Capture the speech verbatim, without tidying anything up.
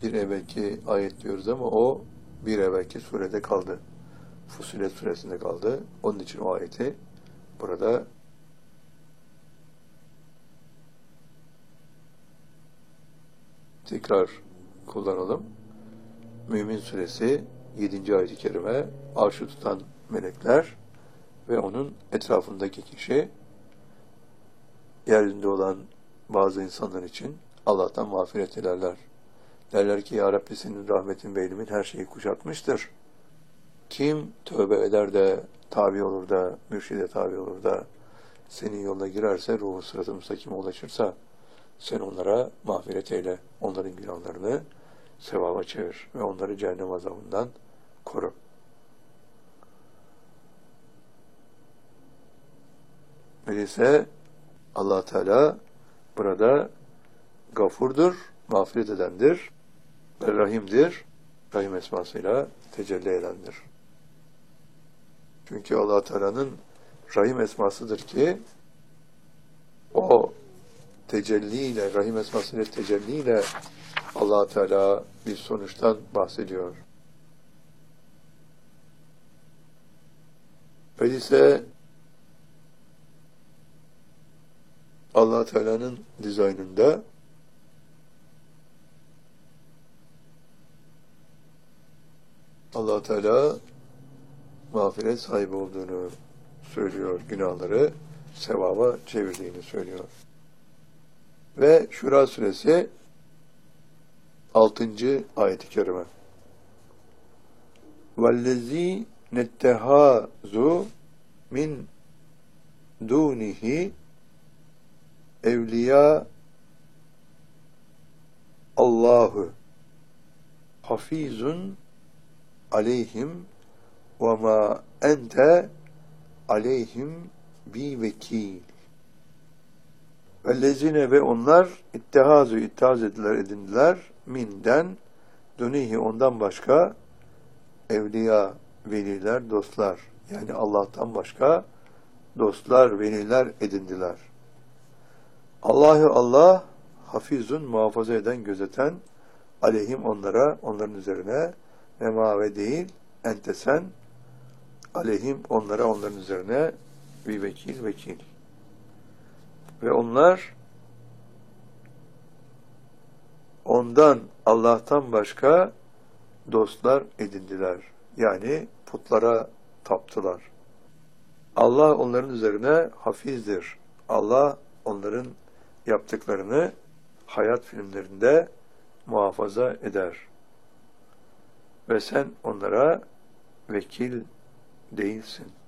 bir evvelki ayet diyoruz ama o bir evvelki surede kaldı. Fussilet suresinde kaldı. Onun için o ayeti burada tekrar kullanalım. Mümin suresi yedinci ayet-i kerime, arşı tutan melekler ve onun etrafındaki kişi, yeryüzünde olan bazı insanlar için Allah'tan mağfiret dilerler. Derler ki, Ya Rabbi, senin rahmetin ve ilmin her şeyi kuşatmıştır. Kim tövbe eder de, tabi olur da, mürşide tabi olur da, senin yoluna girerse, ruhu sırat-ı müstakime ulaşırsa, sen onlara mağfiret eyle, onların günahlarını sevaba çevir ve onları cehennem azabından koru. Öyleyse Allah Teala burada gafurdur, mağfiret edendir ve rahimdir, rahim esmasıyla tecelli edendir. Çünkü Allah Teala'nın rahim esmasıdır ki o tecelliyle, rahim esmasıyla tecelliyle Allah Teala bir sonuçtan bahsediyor. Öyleyse Allah Teala'nın dizaynında Allah Teala mağfiret sahibi olduğunu söylüyor, günahları sevaba çevirdiğini söylüyor. Ve Şura suresi altıncı ayet-i kerime. وَالَّذ۪ي نَتَّهَازُ min dunihi evliya Allahu hafizun aleyhim ve ma ente aleyhim bi vekil. Vellezine ve onlar ittihazu ittihaz ediler edindiler minden dunihi ondan başka evliya veliler dostlar, yani Allah'tan başka dostlar veliler edindiler. Allahu Allah hafizun muhafaza eden gözeten aleyhim onlara onların üzerine ve ma ve değil ente sen aleyhim onlara onların üzerine bir vekil vekil. Ve onlar ondan Allah'tan başka dostlar edindiler. Yani putlara taptılar. Allah onların üzerine hafizdir. Allah onların yaptıklarını hayat filmlerinde muhafaza eder. Ve sen onlara vekil değilsin.